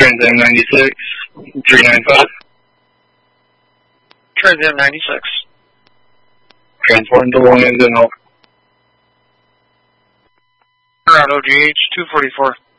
Trans Am 96, 395. Trans Am 96. Transporting to Williams and over. Around OGH 244.